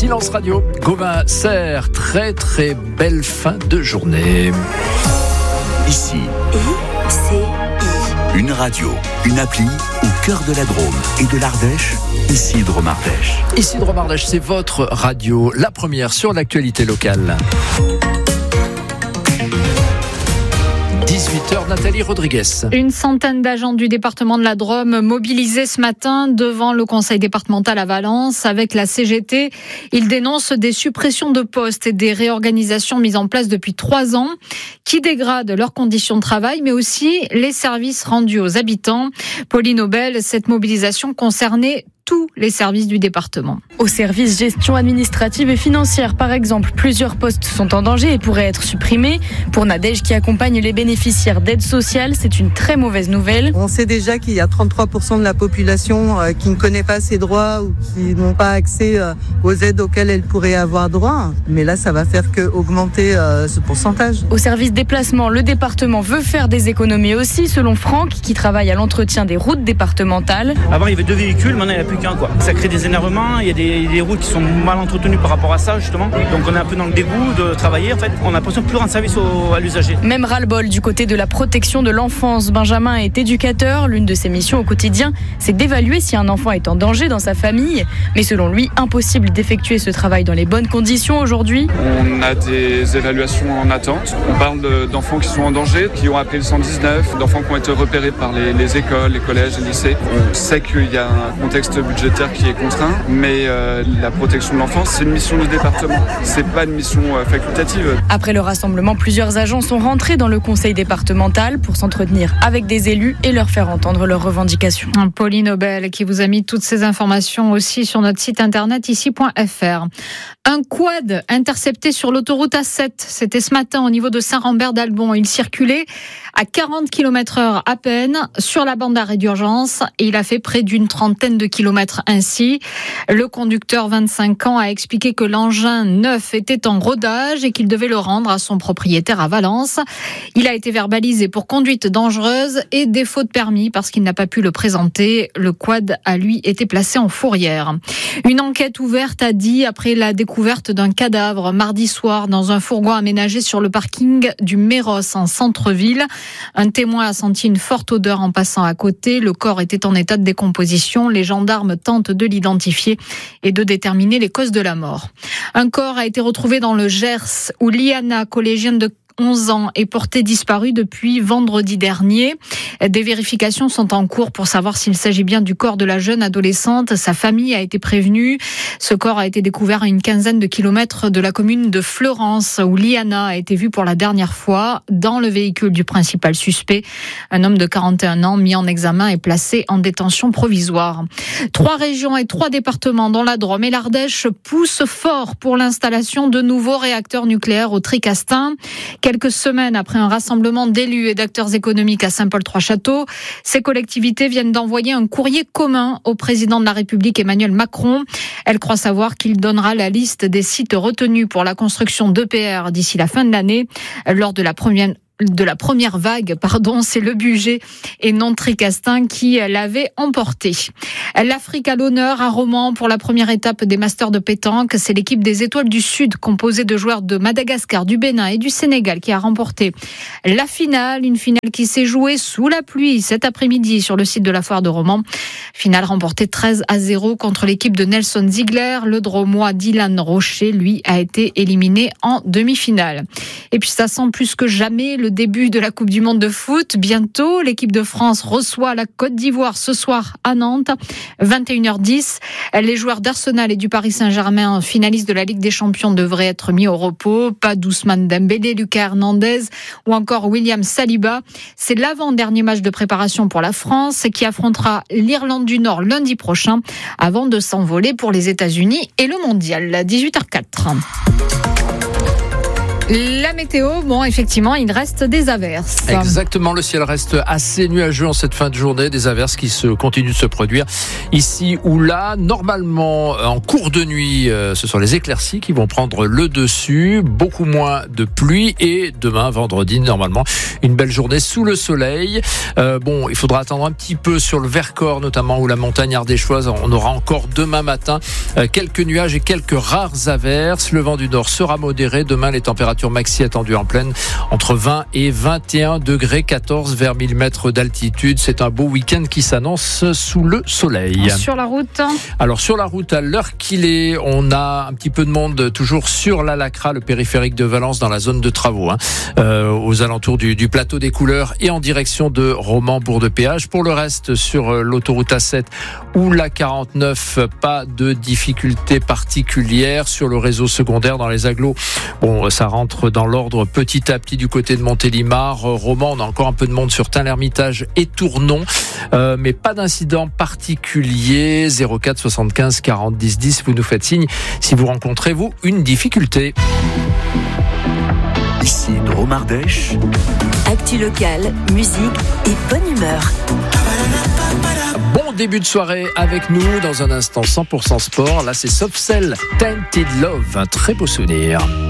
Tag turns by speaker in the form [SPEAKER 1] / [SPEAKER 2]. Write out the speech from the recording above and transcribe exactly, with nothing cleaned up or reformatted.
[SPEAKER 1] Silence Radio, Gauvin Serre, très très belle fin de journée.
[SPEAKER 2] Ici,
[SPEAKER 3] I C I.
[SPEAKER 2] Une radio, une appli au cœur de la Drôme et de l'Ardèche, ici Drôme Ardèche.
[SPEAKER 1] Ici Drôme Ardèche, c'est votre radio, la première sur l'actualité locale. dix-huit heures, Nathalie Rodriguez.
[SPEAKER 4] Une centaine d'agents du département de la Drôme mobilisés ce matin devant le conseil départemental à Valence avec la C G T. Ils dénoncent des suppressions de postes et des réorganisations mises en place depuis trois ans qui dégradent leurs conditions de travail, mais aussi les services rendus aux habitants. Pauline Aubel, cette mobilisation concernait tous les services du département.
[SPEAKER 5] Au service gestion administrative et financière, par exemple, plusieurs postes sont en danger et pourraient être supprimés. Pour Nadège, qui accompagne les bénéficiaires d'aide sociale, c'est une très mauvaise nouvelle.
[SPEAKER 6] On sait déjà qu'il y a trente-trois pour cent de la population qui ne connaît pas ses droits ou qui n'ont pas accès aux aides auxquelles elle pourrait avoir droit. Mais là, ça va faire qu'augmenter ce pourcentage.
[SPEAKER 5] Au service déplacement, le département veut faire des économies aussi, selon Franck, qui travaille à l'entretien des routes départementales.
[SPEAKER 7] Avant, il y avait deux véhicules, maintenant, il n'y a plus qu'un, quoi. Ça crée des énervements, il y a des, des routes qui sont mal entretenues par rapport à ça, justement. Donc on est un peu dans le dégoût de travailler, en fait. On a l'impression de plus rendre service au, à l'usager.
[SPEAKER 5] Même ras-le-bol du côté de la protection de l'enfance. Benjamin est éducateur. L'une de ses missions au quotidien, c'est d'évaluer si un enfant est en danger dans sa famille. Mais selon lui, impossible d'effectuer ce travail dans les bonnes conditions aujourd'hui.
[SPEAKER 8] On a des évaluations en attente. On parle de, d'enfants qui sont en danger, qui ont appelé le cent dix-neuf, d'enfants qui ont été repérés par les, les écoles, les collèges, les lycées. On sait qu'il y a un contexte budgétaire qui est contraint, mais euh, la protection de l'enfance, c'est une mission du département. C'est pas une mission euh, facultative.
[SPEAKER 5] Après le rassemblement, plusieurs agents sont rentrés dans le conseil départemental pour s'entretenir avec des élus et leur faire entendre leurs revendications.
[SPEAKER 4] Pauline Aubel qui vous a mis toutes ces informations aussi sur notre site internet ici point f r. Un quad intercepté sur l'autoroute A sept. C'était ce matin au niveau de Saint-Rambert-d'Albon. Il circulait à quarante kilomètres heure à peine sur la bande d'arrêt d'urgence et il a fait près d'une trentaine de kilomètres ainsi. Le conducteur, vingt-cinq ans, a expliqué que l'engin neuf était en rodage et qu'il devait le rendre à son propriétaire à Valence. Il a été verbalisé pour conduite dangereuse et défaut de permis parce qu'il n'a pas pu le présenter. Le quad a lui été placé en fourrière. Une enquête ouverte à Die après la découverte d'un cadavre mardi soir dans un fourgon aménagé sur le parking du Méros en centre-ville. Un témoin a senti une forte odeur en passant à côté. Le corps était en état de décomposition. Les gendarmes tentent de l'identifier et de déterminer les causes de la mort. Un corps a été retrouvé dans le Gers où Liana, collégienne de onze ans, est portée disparue depuis vendredi dernier. Des vérifications sont en cours pour savoir s'il s'agit bien du corps de la jeune adolescente. Sa famille a été prévenue. Ce corps a été découvert à une quinzaine de kilomètres de la commune de Fleurance, où Liana a été vue pour la dernière fois dans le véhicule du principal suspect. Un homme de quarante et un ans mis en examen et placé en détention provisoire. Trois régions et trois départements, dont la Drôme et l'Ardèche, poussent fort pour l'installation de nouveaux réacteurs nucléaires au Tricastin. Quelques semaines après un rassemblement d'élus et d'acteurs économiques à Saint-Paul-Trois-Châteaux, ces collectivités viennent d'envoyer un courrier commun au président de la République Emmanuel Macron. Elles croient savoir qu'il donnera la liste des sites retenus pour la construction d'E P R d'ici la fin de l'année. Lors de la première de la première vague, pardon, c'est le Bugey et non Tricastin qui l'avait emporté. L'Afrique à l'honneur à Romans pour la première étape des Masters de pétanque. C'est l'équipe des Étoiles du Sud, composée de joueurs de Madagascar, du Bénin et du Sénégal, qui a remporté la finale. Une finale qui s'est jouée sous la pluie cet après-midi sur le site de la foire de Romans. Finale remportée treize à zéro contre l'équipe de Nelson Ziegler. Le Dromois Dylan Rocher, lui, a été éliminé en demi-finale. Et puis ça sent plus que jamais le début de la Coupe du Monde de foot. Bientôt, l'équipe de France reçoit la Côte d'Ivoire ce soir à Nantes, vingt et une heures dix. Les joueurs d'Arsenal et du Paris Saint-Germain, finalistes de la Ligue des Champions, devraient être mis au repos. Pas d'Ousmane Dembélé, Lucas Hernandez ou encore William Saliba. C'est l'avant-dernier match de préparation pour la France qui affrontera l'Irlande du Nord lundi prochain avant de s'envoler pour les États-Unis et le Mondial. dix-huit heures quatre. La météo, bon, effectivement, il reste des averses.
[SPEAKER 1] Exactement, le ciel reste assez nuageux en cette fin de journée, des averses qui se continuent de se produire ici ou là. Normalement, en cours de nuit, ce sont les éclaircies qui vont prendre le dessus, beaucoup moins de pluie et demain, vendredi, normalement, une belle journée sous le soleil. Euh, bon, il faudra attendre un petit peu sur le Vercors, notamment, ou la montagne ardéchoise. On aura encore demain matin euh, quelques nuages et quelques rares averses. Le vent du nord sera modéré. Demain, les températures maxi attendues en pleine entre vingt et vingt et un degrés, quatorze vers mille mètres d'altitude. C'est un beau week-end qui s'annonce sous le soleil.
[SPEAKER 4] Sur la route
[SPEAKER 1] Alors sur la route, à l'heure qu'il est, on a un petit peu de monde toujours sur la Lacra, le périphérique de Valence, dans la zone de travaux, hein, euh, aux alentours du, du plateau des Couleurs et en direction de Romans, bourg de péage. Pour le reste, sur l'autoroute A sept ou la quarante-neuf, pas de difficultés particulières. Sur le réseau secondaire dans les agglos, bon, ça rentre dans l'ordre petit à petit du côté de Montélimar. Romans, on a encore un peu de monde sur Tain-l'Hermitage et Tournon, euh, mais pas d'incident particulier. zéro quatre soixante-quinze quarante dix dix, vous nous faites signe si vous rencontrez, vous, une difficulté.
[SPEAKER 2] Ici Drôme Ardèche.
[SPEAKER 3] Actu locale, musique et bonne humeur.
[SPEAKER 1] Bon début de soirée avec nous dans un instant cent pour cent sport. Là, c'est Soft Cell, Tainted Love, un très beau souvenir.